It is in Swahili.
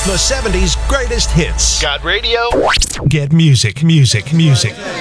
The 70s greatest hits. Got radio? Get music, music, music.